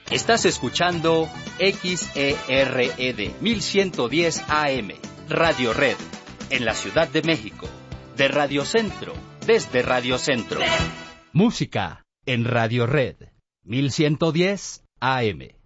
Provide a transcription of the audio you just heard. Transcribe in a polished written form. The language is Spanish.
Estás escuchando XERED 1110 AM, Radio Red, en la Ciudad de México. De Radio Centro, desde Radio Centro. Música en Radio Red 1110 AM.